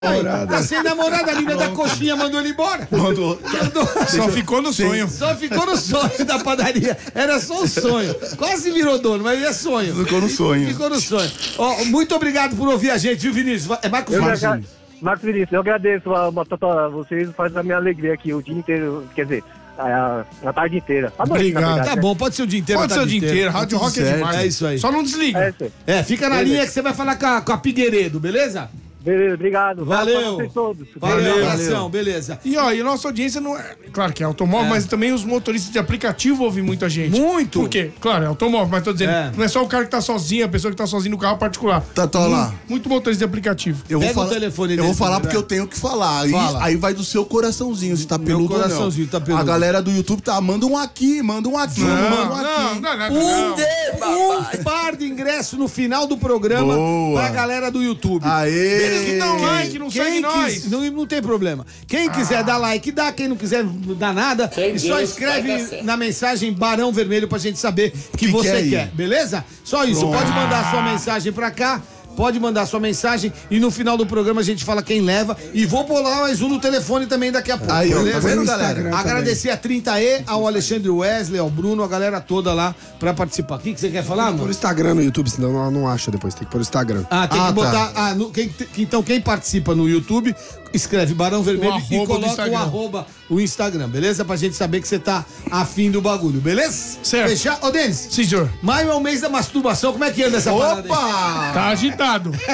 Tá sem namorada, a menina da coxinha mandou ele embora. Mandou. Só ficou no sonho. Só ficou no sonho da padaria. Era só um sonho. Quase virou dono, mas é sonho. Ficou no sonho. Ficou no sonho. Ó, muito obrigado por ouvir a gente, viu, Vinícius? É Marcos Vinícius. Marcos Vinícius, eu agradeço a vocês, faz a minha alegria aqui o dia inteiro, quer dizer, a tarde inteira. Obrigado. Tá bom, pode ser o dia inteiro. Pode ser o dia inteiro. Rádio Rock é demais. É isso aí. Só não desliga. Fica na linha que você vai falar com a Figueiredo, beleza? Beleza, obrigado. Valeu. Vocês todos. Valeu, abração, beleza. E ó, e a nossa audiência não é. Claro que é automóvel, mas também os motoristas de aplicativo ouvem muita gente. Muito. Por quê? Claro, é automóvel, mas tô dizendo, não é só o cara que tá sozinho, a pessoa que tá sozinho no carro particular. Tá lá. Muito motorista de aplicativo. Eu Pega vou o telefone Eu vou desse, falar né? porque eu tenho que falar. Fala. Aí vai do seu coraçãozinho, se tá Meu peludo coraçãozinho ou não. tá peludo. A galera do YouTube tá, manda um aqui, manda um aqui, manda um aqui. Um par de ingresso no final do programa Boa. pra galera do YouTube. Aê! Eles que dão like, não segue nós. Não tem problema. Quem quiser dar like, dá. Quem não quiser, não dá nada. E só escreve na mensagem Barão Vermelho pra gente saber que você quer. Beleza? Só isso. Pode mandar sua mensagem pra cá. Pode mandar sua mensagem e no final do programa a gente fala quem leva. E vou pular mais um no telefone também daqui a pouco. Aí, ó, beleza? tá vendo, galera? Agradecer a 30E, ao Alexandre Wesley, ao Bruno, a galera toda lá pra participar. O que você quer falar, Por mano? Instagram no YouTube, senão não acha depois. Tem que pôr o Instagram. Tem que botar. Então, quem participa no YouTube, escreve Barão Vermelho e coloca o arroba o Instagram, beleza? Pra gente saber que você tá afim do bagulho, beleza? Certo. Fechar? Ô, Denis. Sim, senhor. Maio é o mês da masturbação, como é que anda essa parada aí? Opa! Tá agitado.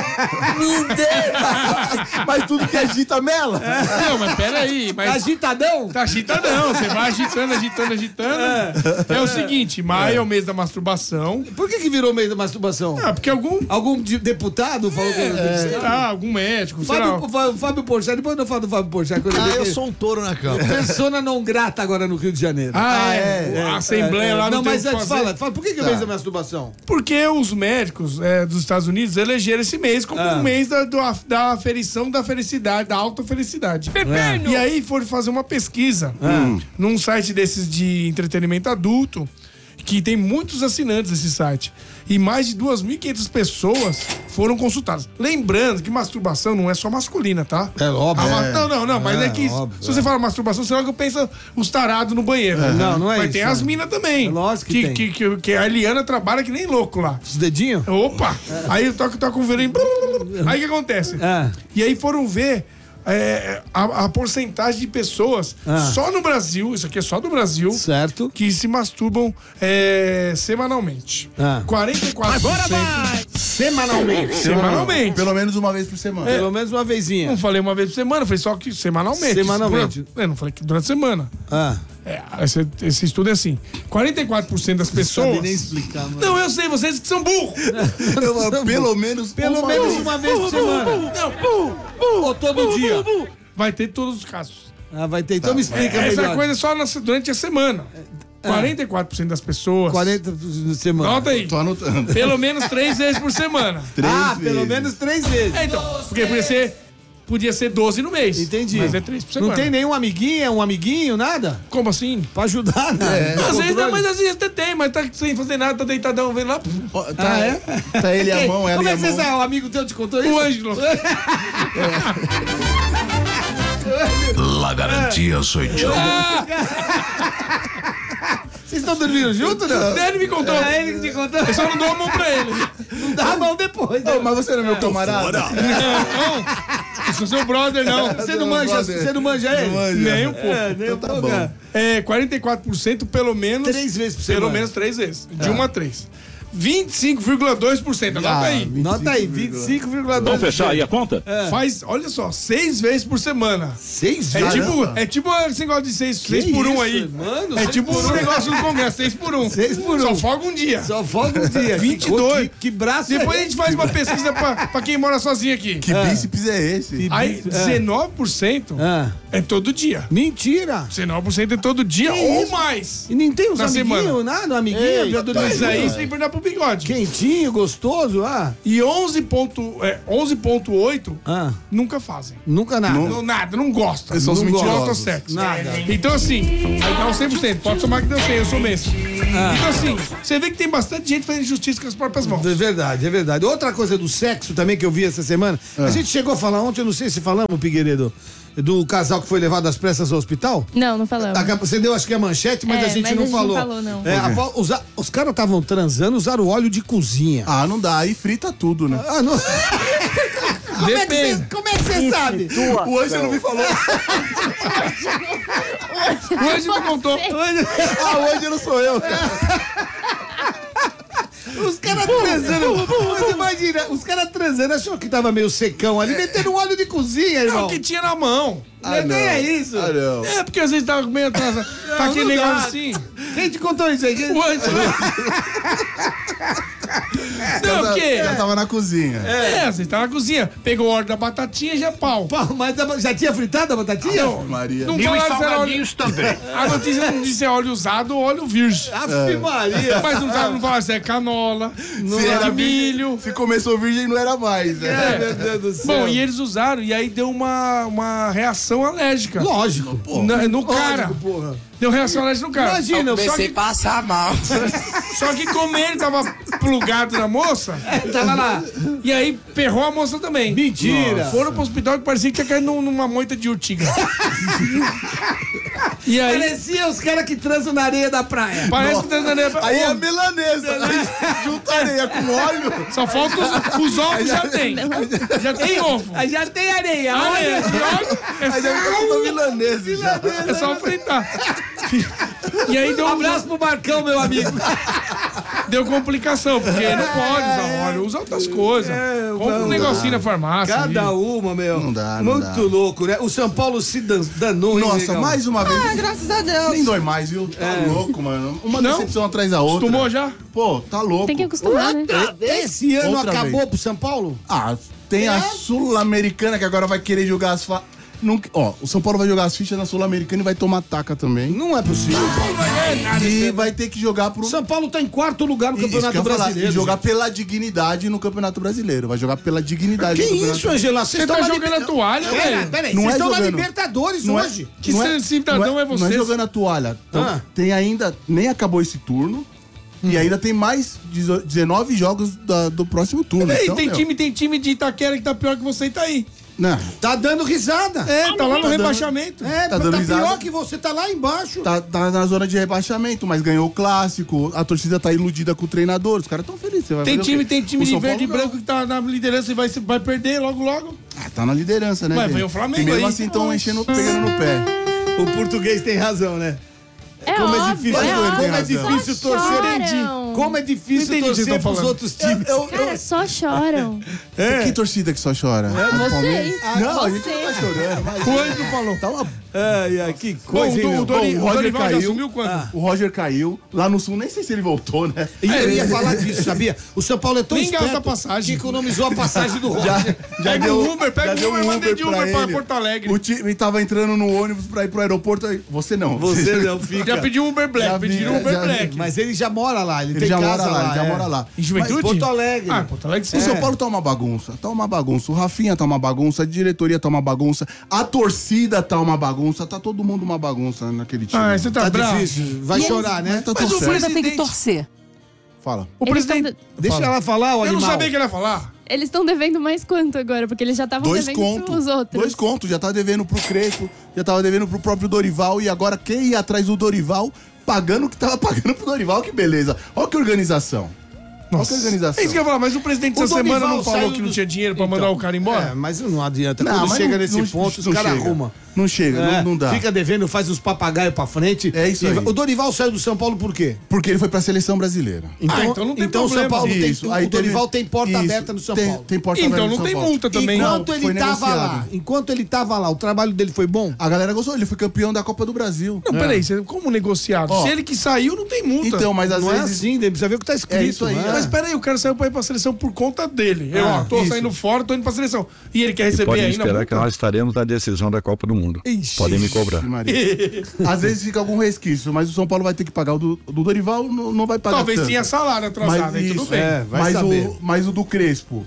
Mas tudo que agita mela. Não, mas peraí. Tá agitadão? Tá agitadão. Você vai agitando. É o seguinte, maio é o mês da masturbação. Por que virou mês da masturbação? Porque Algum deputado falou que... sei lá, algum médico, sei lá. Fábio Porchat, depois não falo do Fábio Porchat. Eu sou um touro na cama. Persona não grata agora no Rio de Janeiro. A Assembleia lá não não tem mas o que antes, fazer. fala, por que é mês da masturbação? Porque os médicos dos Estados Unidos elegeram esse mês como um mês da aferição da felicidade, da autofelicidade. E aí foram fazer uma pesquisa num site desses de entretenimento adulto, que tem muitos assinantes esse site. E mais de 2.500 pessoas foram consultadas. Lembrando que masturbação não é só masculina, tá? É óbvio. Não, mas é que óbvio, se você fala masturbação, você logo pensa os tarados no banheiro. Não é mas isso. tem as minas também. É lógico que tem. Que a Eliana trabalha que nem louco lá. Os dedinhos? Opa! Aí eu toco o violino. Aí o que acontece? E aí foram ver a porcentagem de pessoas só no Brasil, isso aqui é só do Brasil, certo, que se masturbam semanalmente. 44%. Agora vai! Semanalmente. Pelo menos uma vez por semana. Pelo menos uma vezinha. Não falei uma vez por semana, falei só que semanalmente. Eu não falei que durante a semana. Esse estudo é assim: 44% das pessoas. Não sabe nem explicar, mano. Não, eu sei, vocês que são burros. Pelo menos uma vez por semana. Ou todo dia. Vai ter todos os casos. Vai ter. Então me explica melhor. Essa coisa é só durante a semana. 44% das pessoas. 40% por semana. Nota aí. Tô anotando. Pelo menos 3 vezes por semana. Pelo menos 3 vezes. Então, porque podia ser 12 no mês. Entendi. Mas é 3 por semana. Não tem nenhum amiguinho, nada? Como assim? Pra ajudar, né? Às vezes até tem, mas tá sem fazer nada, tá deitadão, vendo lá. Tá ele a mão, ela Como e é a que você mão. sabe? O amigo teu te contou isso? O Ângelo. La garantia sou eu. Vocês estão dormindo junto, não? Ele me contou. Ele que te contou. Eu só não dou a mão pra ele. Não dá a mão depois. Ô, mas você não é meu camarada? Não, eu sou seu brother, não. Você não manja ele? Nem um pouco. Nem um pouco. 44% pelo menos. 3 vezes por semana. Pelo menos 3 vezes. De 1 a 3. 25,2%. Anota aí. Nota aí, 25,2%. Vamos fechar aí a conta? Faz, olha só, 6 vezes por semana. 6 É vezes? tipo esse negócio de 6 por 1 aí. Mano, É tipo um negócio do Congresso, 6 por 1. 6 por 1. Só folga um dia. Só folga um dia. 22. Que braço Depois é a gente faz uma pesquisa pra quem mora sozinho aqui. Que bíceps é esse? Aí 19% é todo dia. Mentira. 19% é todo dia ou mais. E nem tem uns Na amiguinhos, semana. nada, um amiguinho, pra dormir Mas aí junto. você tem que perguntar pro Bigode. Quentinho, gostoso, E 11.8 nunca fazem. Nunca nada. Nada, não gosta. Eles são os não mentirosos. gosta sexo. Nada. Então assim, aí dá um 100%. Pode tomar que deu 100, eu sou mesmo. Então assim, você vê que tem bastante gente fazendo justiça com as próprias mãos. É verdade, é verdade. Outra coisa do sexo também que eu vi essa semana, a gente chegou a falar ontem, eu não sei se falamos, Figueiredo, do casal que foi levado às pressas ao hospital. Não falamos. Você deu, acho que a manchete, mas a gente não falou. Não falou, não. Os caras estavam transando, usaram óleo de cozinha. Ah, não dá. Aí frita tudo, né? Não... Como é que você sabe? O Ângelo me falou. O Ângelo me contou. O Ângelo sou eu. Os caras transando. Você imagina, os caras transando, achou que tava meio secão ali, metendo óleo de cozinha, irmão. Não, que tinha na mão. Nem é isso. Não. É, porque às vezes tava meio atrasado. Tá aquele não negócio dá. assim. Quem te contou isso aí? O Ângelo. Não, porque... Já tava na cozinha. Você tá na cozinha. Pegou o óleo da batatinha e já pau. Mas já tinha fritado a batatinha? Maria. Não falaram se era óleo... também. A notícia não disse se é óleo usado ou óleo virgem. Ave Maria. Mas não falaram se é canola, se é de milho. Se começou virgem, não era mais. Né? Meu Deus do céu. Bom, e eles usaram, e aí deu uma reação alérgica. Lógico. No cara. Lógico, porra. Deu reação alérgica no cara. Imagina, só que, passar mal. só que como ele tava plugado na moça, Tava lá. e aí perrou a moça também. Mentira. Foram pro hospital que parecia que tinha caído numa moita de urtiga. E aí... Parecia os caras que transam na areia da praia. Parece que tá na areia. Aí é milanesa. Né? Junta areia com óleo. Só falta os ovos, já tem. Já tem ovo. Aí já tem areia. Areia, Aí já fica tudo milanesa. Já. é só fritar. E aí deu Um abraço pro Marcão, meu amigo. Deu complicação, porque não pode usar óleo, usa outras coisas. Compra um negocinho na farmácia. Cada uma, meu. Não dá, não Muito dá. louco, né? O São Paulo se danou, hein, Nossa, negão? mais uma vez. Graças a Deus. Nem dói mais, viu? Tá louco, mano. Uma Não? decepção atrás da outra. Acostumou já? Pô, tá louco. Tem que acostumar, né? Esse ano Outra acabou vez. pro São Paulo? Tem a Sul-Americana que agora vai querer jogar as o São Paulo vai jogar as fichas na Sul-Americana e vai tomar taca também. Não é possível. E vai ter que jogar pro... São Paulo tá em quarto lugar no Isso que eu Campeonato ia falar, Brasileiro. e jogar gente. pela dignidade no Campeonato Brasileiro. Vai jogar pela dignidade Que no Campeonato isso, Angela? Você tá jogando a toalha, velho? Peraí, Não vocês é estão na jogando. Libertadores Não é- hoje. Que cidadão é você? Não é jogando a toalha. Então, tem ainda... Nem acabou esse turno. E ainda tem mais 19 jogos do próximo turno. Peraí, Então, tem time de Itaquera que tá pior que você e tá aí. Não, Tá dando risada. Tá lá no rebaixamento. Tá dando risada. pior que você, tá lá embaixo. tá na zona de rebaixamento, mas ganhou o clássico. A torcida tá iludida com o treinador. Os caras tão felizes. Você vai Tem fazer o quê? time O de São verde e Paulo não. branco que tá na liderança e vai perder logo. Tá na liderança, né? Mas gente? veio o Flamengo E mesmo aí. assim estão pegando no pé. O português tem razão, né? É Como é óbvio, difícil, é como óbvio. é difícil Só torcer. choram. Como é difícil Não entendi o que torcer vocês pros estão outros times. Cara, só choram. Que torcida que só chora? Vocês. Não, a gente não tá chorando. O Ângelo falou. Tá uma... Que Bom, coisa, hein, meu? o Dorival já caiu. assumiu quando? O Roger caiu. Lá no Sul, nem sei se ele voltou, né? E eu ia falar disso, sabia? O São Paulo é tão Nem esperto gasta passagem. que economizou a passagem do Roger. Pega um Uber, pega já um deu Uber, mandei de Uber pra ele. Porto Alegre. O time tava entrando no ônibus pra ir pro aeroporto. Você não. Você não fica. Já pediu um Uber Black, Já vi, pediram um Uber já vi. Black. Mas ele já mora lá, ele Ele tem já casa mora lá, lá. ele já mora lá. Em Juventude? Porto Alegre. Ah, Porto Alegre O sim. São Paulo tá uma bagunça. Tá uma bagunça. O Rafinha tá uma bagunça. A diretoria tá uma bagunça. A torcida tá uma bagunça. Tá todo mundo uma bagunça naquele time. Ah, você tá Tá bravo? difícil. Vai chorar, né? Mas tá Mas tudo o certo. presidente- Tem que torcer. Fala. O Eles presidente... tão Deixa ela falar, o Eu animal. não sabia que ele ia falar. Eles estão devendo mais quanto agora? Porque eles já estavam 2 devendo contos. pros outros. 2 contos. Já tá devendo pro Crespo. Já tava devendo pro próprio Dorival. E agora quem ia atrás do Dorival pagando o que tava pagando pro Dorival. Que beleza. Olha que organização. Olha que organização. É isso que eu ia falar, mas o presidente O essa semana Dorival não falou saiu que não do- tinha dinheiro pra Então, mandar o cara embora? É, mas não adianta. Não, Quando mas chega não- nesse não- ponto, os não caras chega. arrumam. Não chega, É, não dá. Fica devendo, faz os papagaios pra frente. É isso aí. O Dorival saiu do São Paulo por quê? Porque ele foi pra seleção brasileira. então não tem o São problema. Paulo tem, Isso, o aí teve- Dorival tem porta isso, aberta no São Paulo. Tem porta Então aberta no não São tem Paulo. multa também. Enquanto Não, ele foi tava lá, negociado. enquanto ele tava lá, o trabalho dele foi bom? A galera gostou, ele foi campeão da Copa do Brasil. Não, peraí, como negociado? Ó, Se ele que saiu, não tem multa. Então, mas às Não é vezes... assim, precisa ver o que tá escrito. É isso aí. né? mas peraí, o cara saiu pra ir pra seleção por conta dele. Eu, tô saindo fora, tô indo pra seleção. E ele quer receber podem ainda. esperar que nós estaremos na decisão da Copa do Mundo. Podem me cobrar. Às vezes fica algum resquício, mas o São Paulo vai ter que pagar. O do Dorival não vai pagar. Talvez tanto. tenha salário atrasado, aí tudo bem. vai saber. Mas o do Crespo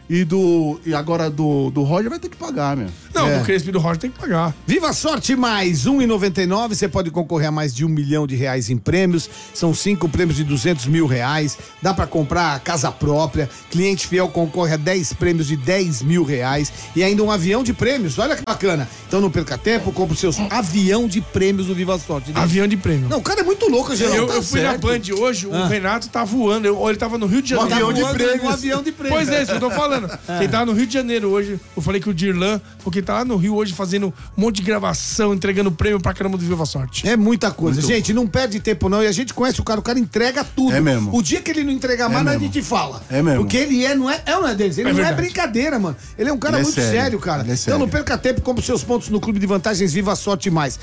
e agora do Roger vai ter que pagar, meu. Não, do Crespo e do Roger tem que pagar. Viva Sorte mais R$1,99. Você pode concorrer a mais de R$1 milhão em prêmios. São 5 prêmios de R$200 mil. Dá pra comprar casa própria. Cliente fiel concorre a 10 prêmios de R$10 mil. E ainda um avião de prêmios. Olha que bacana. Então não perca tempo, compre o seu avião de prêmios no Viva Sorte. Avião de prêmio. Não, o cara é muito louco, Geraldo. Eu fui na Band hoje, o Renato tá voando. Ele tava no Rio de Janeiro. Um avião de prêmios. Pois é, isso que eu tô falando. Ele tava no Rio de Janeiro hoje. Eu falei que o Dirlan, porque tá lá no Rio hoje fazendo um monte de gravação, entregando prêmio pra caramba do Viva Sorte. É muita coisa. Gente, não perde tempo não. E a gente conhece o cara entrega tudo. É mesmo. O dia que ele não entregar mais, a gente fala. É mesmo. Porque ele não é deles. Ele não é brincadeira, mano. Ele é um cara muito sério, cara. Então não perca tempo, compre seus pontos no Clube de Vantagens Viva Sorte Mais.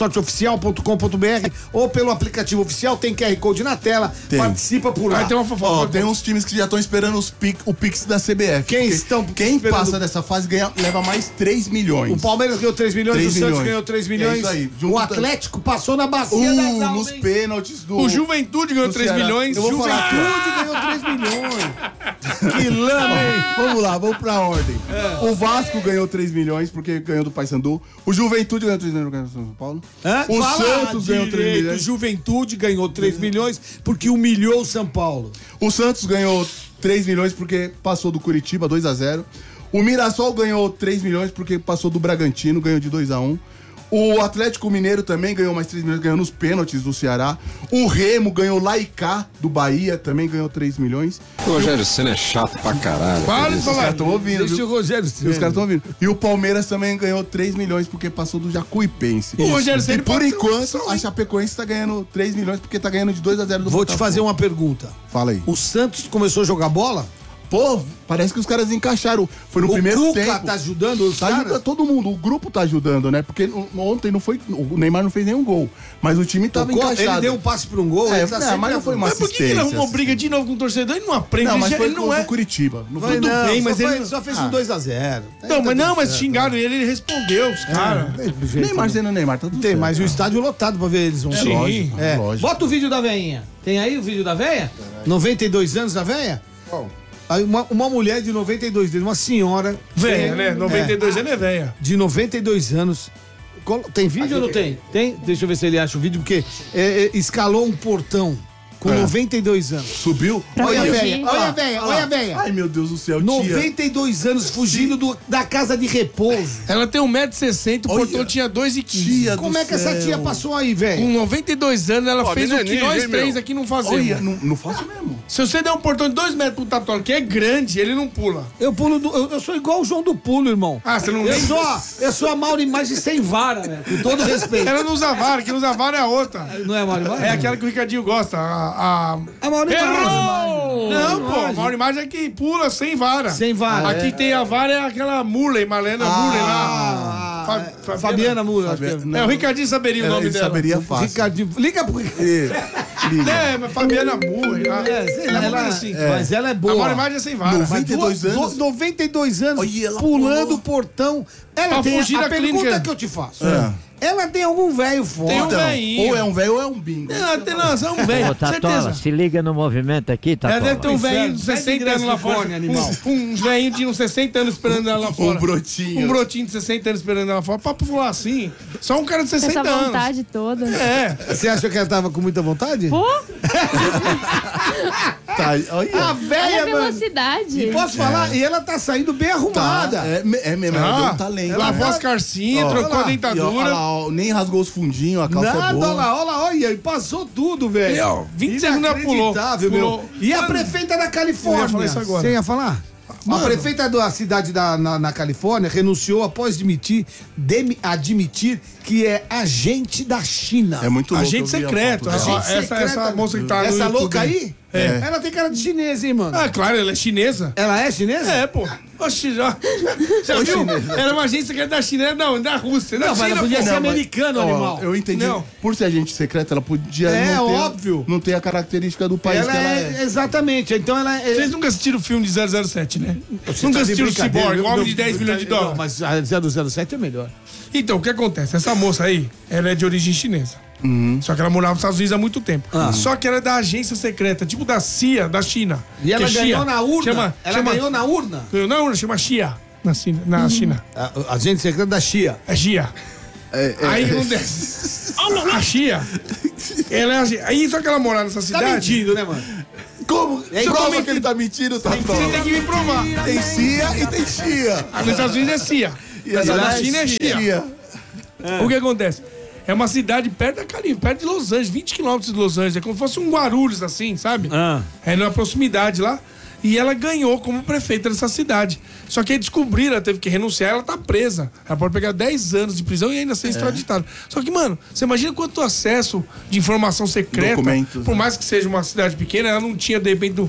VivaSorteOficial.com.br ou pelo aplicativo oficial, tem QR Code na tela. Participa por lá. Aí tem uma fofoca. Tem uns times que já estão esperando o Pix da CBF. Quem passa dessa fase leva mais 3 milhões. O Palmeiras ganhou 3 milhões, 3 o Santos milhões. ganhou 3 milhões. É isso aí. O Atlético passou na bacia das almas, nos pênaltis do... O Juventude ganhou 3 milhões. Eu vou falar Juventude ganhou 3 milhões. Que lama, hein? Vamos lá, vamos pra ordem. O Vasco ganhou 3 milhões porque ganhou do Paysandu. O Juventude ganhou 3 milhões do São Paulo. O Santos ganhou 3 milhões. O Juventude ganhou 3 milhões porque humilhou o São Paulo. O Santos ganhou 3 milhões porque passou do Curitiba 2-0. O Mirassol ganhou 3 milhões porque passou do Bragantino, ganhou de 2-1. O Atlético Mineiro também ganhou mais 3 milhões, ganhou nos pênaltis do Ceará. O Remo ganhou Laicá do Bahia, também ganhou 3 milhões. O Rogério Ceni é chato pra caralho. Para de Os caras estão ouvindo. Deixa o Rogério Os caras estão ouvindo. E o Palmeiras também ganhou 3 milhões porque passou do Jacuipense. O Rogério Ceni E por pode ser enquanto, a Chapecoense tá ganhando 3 milhões porque tá ganhando de 2-0 do Botafogo. Vou te fazer uma pergunta. Fala aí. O Santos começou a jogar bola? Pô, parece que os caras encaixaram. Foi no primeiro Cuca tempo. tá ajudando os Tá caras? ajudando todo mundo. O grupo tá ajudando, né? Porque ontem não foi. O Neymar não fez nenhum gol. Mas o time tava encaixado. Ele deu um passe pra um gol. É, ele tá sempre mas não foi uma Mas por que ele assistência. arrumou briga de novo com o torcedor? Ele não aprende. Não, mas foi ele não com é. o Curitiba. Não Vai, foi não, bem, mas só ele- só fez um 2-0. Mas xingaram ele xingaram os caras. Neymar sendo Neymar, tá tudo Tem, certo. mas o estádio lotado pra ver eles. Sim. Lógico, É. lógico. Bota o vídeo da veinha. Tem aí o vídeo da veia? 92 anos da veia? Aí uma mulher de 92 anos, uma senhora. Velha, né? 92 anos é velha. De 92 anos. Tem vídeo ou não tem? Tem? Deixa eu ver se ele acha o vídeo, porque escalou um portão com 92 anos. Subiu? Olha a fugir. velha, olha a velha, olha a velha. Ai, meu Deus do céu, tia. 92 anos fugindo da casa de repouso. Ela tem 1,60 m, o Olha. portão tinha 2,15. Tia do Como é que essa céu. tia passou aí, velho? Com 92 anos, ela fez o que menininho, nós hein, três meu? aqui não fazemos. Olha, não faço mesmo. Se você der um portão de 2 metros pro Tatuado, que é grande, ele não pula. Eu pulo eu sou igual o João do Pulo, irmão. Ah, você não Eu sou a Mauro Imagem sem vara, né? Com todo respeito. Ela não usa vara, quem usa vara é a outra. Não é a Mauro Imagem? É aquela que o Ricardinho gosta. A Mauro Imagem. Errou! Não, pô, a Mauro Imagem é que pula sem vara. Sem vara. Aqui tem a vara, é aquela Mullen, Malena Mullen lá. Fabiana Mura. É, o Ricardinho saberia o nome Ele dela. saberia fácil. Ricardinho. Liga pro Liga. É, mas Fabiana Mullen. Mas ela é A boa. Mauro Imagem é sem vara. 92 anos. 92 anos Olha, ela pulando pulou. o portão. Ela Pra tem fugir a da pergunta clínica. que eu te faço. É. Ela tem algum velho foda. Tem um Então, velhinho. ou é um velho ou é um bingo. Não, tem noção, velho. Ô, Tatola, Certeza. se liga no movimento aqui, Ela Tatola. deve ter um velhinho de Sai de 60 anos lá Gracefone, fora. animal. Uns velhinhos de uns 60 anos esperando ela lá fora. brotinho. Um brotinho de 60 anos esperando ela fora. Pra pular assim. Só um cara de Com 60 essa anos. vontade toda. É. Você acha que ela tava com muita vontade? Pô, Tá, olha. A olha a velha, mano. velocidade. E posso falar? E ela tá saindo bem arrumada. É mesmo, ela deu um talento. Lavou né? as carcinhas, Ó, trocou a E, ó, dentadura. olha lá, ó, nem rasgou os fundinhos, a calça é Nada, boa. olha lá, e aí passou tudo, velho. E, ó, 20 segundos ela pulou. Inacreditável, meu. Pulou. E a Mano, prefeita da Califórnia? eu ia falar isso agora. Você ia falar? A prefeita da cidade na Califórnia renunciou após admitir que é agente da China. É muito louco. Agente eu vi a secreto. foto dela. Essa moça que tá no Essa YouTube. louca aí? Ela tem cara de chinesa, hein, mano? Ah, claro, ela é chinesa. Ela é chinesa? É, pô. Oxi, já viu? Era uma agência que era da China, não, da Rússia. Não, mas ela podia ser americana, animal. Eu entendi. Não. Por ser agente secreta, ela podia óbvio. Não ter a característica do país que ela é. Exatamente. Então ela é. Vocês nunca assistiram o filme de 007, né? Nunca assistiram o Cyborg, o Homem de 10 milhões de dólares. Não, mas a 007 é melhor. Então, o que acontece? Essa moça aí, ela é de origem chinesa. Só que ela morava nos Estados Unidos há muito tempo. Só que ela é da agência secreta, tipo da CIA, da China. E ela ganhou Chia. na urna? Ganhou na urna? Ganhou na urna, chama Chia. Na China. A agente secreta da Chia. É Chia. Aí não desce. A Chia. Ela é a... Aí só que ela mora nessa cidade. Tá mentindo, né, mano? Como? É Você igual prova que ele tá mentindo, tá? Você tem que me provar. Tem CIA e tem Chia. Nos Estados Unidos é CIA. E a Na China é Chia. O que acontece? É uma cidade perto da Califórnia, perto de Los Angeles, 20 quilômetros de Los Angeles. É como se fosse um Guarulhos, assim, sabe? É na proximidade lá. E ela ganhou como prefeita dessa cidade. Só que aí descobriram, ela teve que renunciar, ela tá presa. Ela pode pegar 10 anos de prisão e ainda ser extraditada. Só que, mano, você imagina quanto acesso de informação secreta. Documentos, por mais que seja uma cidade pequena, ela não tinha, de repente,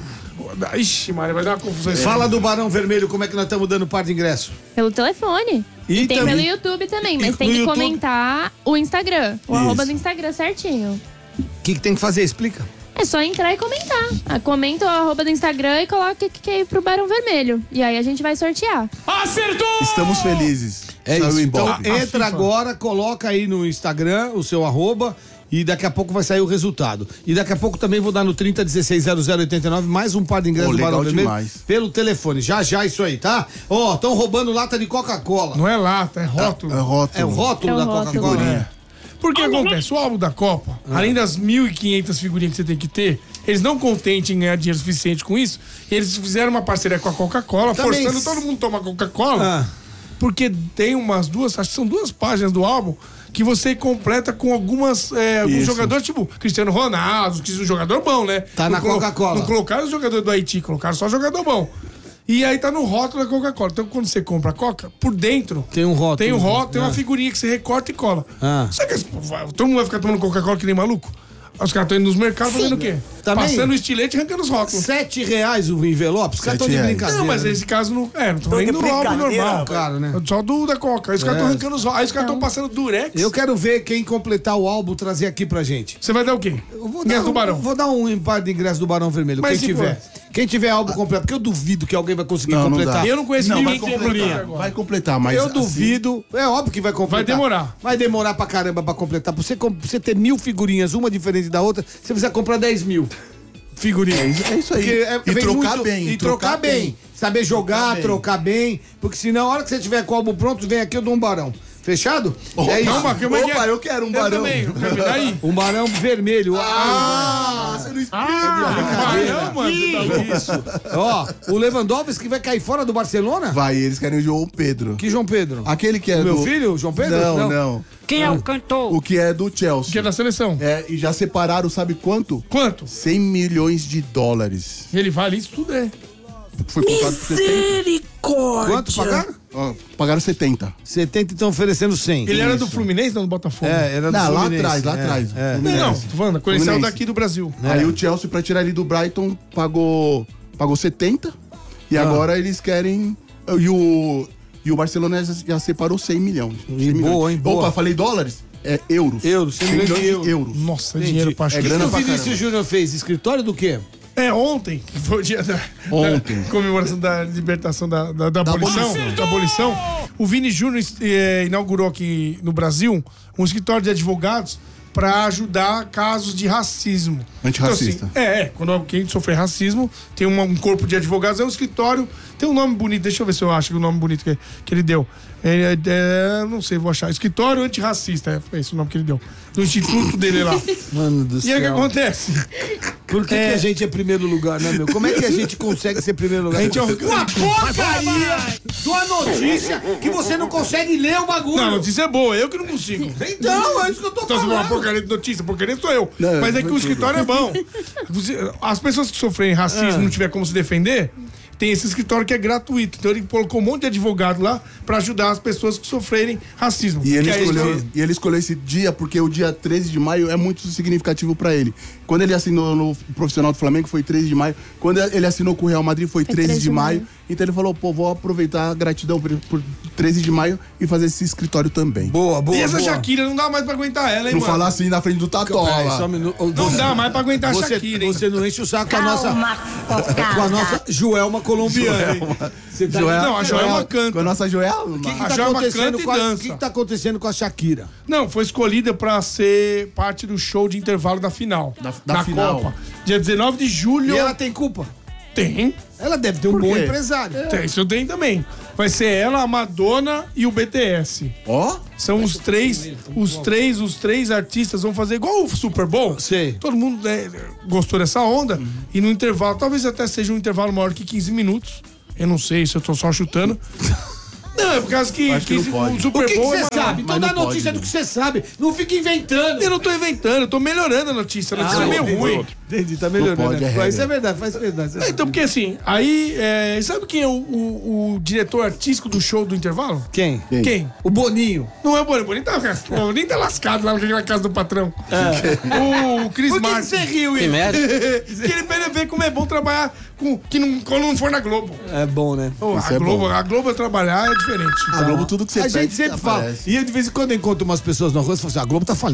Ixi, Maria, vai dar uma confusão. Fala do Barão Vermelho, como é que nós estamos dando par de ingresso? Pelo telefone. E tem pelo YouTube também, mas tem que comentar o Instagram. O arroba do Instagram certinho. O que tem que fazer? Explica. É só entrar e comentar. Comenta o arroba do Instagram e coloca que quer ir pro Barão Vermelho. E aí a gente vai sortear. Acertou! Estamos felizes. É isso. Então Ibope. entra agora, coloca aí no Instagram o seu arroba e daqui a pouco vai sair o resultado. E daqui a pouco também vou dar no 30160089 mais um par de ingressos do Barão Vermelho pelo telefone. Já isso aí, tá? Ó, estão roubando lata de Coca-Cola. Não é lata, é rótulo. É rótulo. É o rótulo da Coca-Cola. Porque acontece, o álbum da Copa, além das 1.500 figurinhas que você tem que ter, eles não contentes em ganhar dinheiro suficiente com isso, eles fizeram uma parceria com a Coca-Cola, forçando todo mundo a tomar Coca-Cola, porque tem acho que são 2 páginas do álbum, que você completa com alguns jogadores, tipo Cristiano Ronaldo, que é um jogador bom, né? Tá na Coca-Cola. Não colocaram o jogador do Haiti, colocaram só jogador bom. E aí tá no rótulo da Coca-Cola. Então quando você compra a Coca, por dentro tem um rótulo. Tem uma figurinha que você recorta e cola. Só que todo mundo vai ficar tomando Coca-Cola que nem maluco? Os caras estão indo nos mercados fazendo o quê? Também? Passando o estilete e arrancando os rótulos. R$7 o envelope? Os caras estão de brincadeira. Não, mas nesse caso não. Não tô nem no álbum normal. Claro, né? Só da Coca. Aí os caras estão arrancando os rótulos. Aí os caras estão passando durex. Eu quero ver quem completar o álbum trazer aqui pra gente. Você vai dar o quê? Do Barão. Vou dar um par de ingresso do Barão Vermelho. Mas quem tiver. Quem tiver álbum completo, porque eu duvido que alguém vai conseguir completar. Eu não conheço ninguém que completar. Vai completar, mas. Eu duvido. É óbvio que vai completar. Vai demorar. Vai demorar pra caramba pra completar. Pra você ter 1000 figurinhas, uma diferente da outra, você precisa comprar 10.000 figurinhas. É isso aí. E trocar bem. E trocar bem. Saber jogar, trocar bem. Porque senão, a hora que você tiver com o álbum pronto, vem aqui eu dou um Barão. Fechado? É isso. Opa, eu quero um Barão. Eu também. Daí? Um Barão vermelho. Você não explica. Mano. Isso. Ó, o Lewandowski vai cair fora do Barcelona? Vai, eles querem o João Pedro. Que João Pedro? Aquele que é meu filho, João Pedro? Não. Quem é o cantor? O que é do Chelsea. Que é da seleção. E já separaram, sabe quanto? Quanto? 100 milhões de dólares. Ele vale isso tudo, Foi comprado por 70. Misericórdia! Quanto pagaram? Pagaram 70. 70 estão oferecendo 100. Ele era do Fluminense, não do Botafogo? Era do Fluminense. Lá atrás. Não, tô falando, a coleção daqui do Brasil. Aí o Chelsea, pra tirar ele do Brighton, pagou 70. E agora eles querem... E o Barcelona já separou 100 milhões. 100 boa, hein? Boa. Opa, falei dólares? É euros. 100 milhões de euros. Nossa, dinheiro pra achar. O que o Vinícius Júnior fez? Escritório do quê? Ontem, que foi o dia da comemoração da libertação da abolição, o Vini Júnior inaugurou aqui no Brasil um escritório de advogados para ajudar casos de racismo. Antirracista. Então, assim, quando alguém sofrer racismo, tem um corpo de advogados, é um escritório, tem um nome bonito, deixa eu ver se eu acho o nome bonito que ele deu. Não sei, vou achar. Escritório Antirracista, foi esse o nome que ele deu. Do instituto dele lá. Mano do céu. E aí o que acontece? Por que a gente é primeiro lugar, né, meu? Como é que a gente consegue ser primeiro lugar? A gente é uma porcaria de uma notícia que você não consegue ler o bagulho. Não, a notícia é boa, eu que não consigo. Então, é isso que eu tô falando. Então, uma porcaria de notícia, porcaria sou eu. Mas é que o escritório é bom. As pessoas que sofrem racismo e não tiver como se defender, tem esse escritório que é gratuito. Então ele colocou um monte de advogado lá pra ajudar as pessoas que sofrerem racismo. E ele escolheu esse dia porque o dia 13 de maio é muito significativo pra ele. Quando ele assinou no profissional do Flamengo foi 13 de maio. Quando ele assinou com o Real Madrid foi 13 de maio. Então ele falou, pô, vou aproveitar a gratidão por 13 de maio e fazer esse escritório também. Boa. E essa Shakira, não dá mais pra aguentar ela, hein, não mano? falar assim na frente do Tatola. Não dá mais pra aguentar a Shakira, hein? Você não enche o saco com a nossa Joelma colombiana, hein? Não, a Joelma canta. Com a nossa Joelma? O que tá acontecendo com a Shakira? Não, foi escolhida pra ser parte do show de intervalo da final. Da final. Copa. Dia 19 de julho. E ela tem culpa? Tem. Ela deve ter um bom empresário. Tem, isso tem também. Vai ser ela, a Madonna e o BTS. Ó? São os três artistas vão fazer igual o Super Bowl. Sei. Todo mundo gostou dessa onda. E no intervalo, talvez até seja um intervalo maior que 15 minutos. Eu não sei se eu tô só chutando. Não, é por causa que o Super Bowl. O que você é sabe? Então dá notícia do que você sabe. Não fica inventando. Eu não tô inventando, eu tô melhorando a notícia. A notícia é meio ruim. Entendi, tá melhorando. Isso é verdade, faz verdade. Então, porque assim, aí. Sabe quem é o diretor artístico do show do intervalo? Quem? O Boninho. Não é o Boninho. O Boninho tá lascado lá na casa do patrão. O Chris Martin. Por que você riu, hein? Que ele vai ver como é bom trabalhar quando não for na Globo. É bom, né? A Globo trabalhar é diferente. A Globo, tudo que você A gente sempre fala. E eu, de vez em quando, encontro umas pessoas na rua e falo assim, a Globo tá falindo.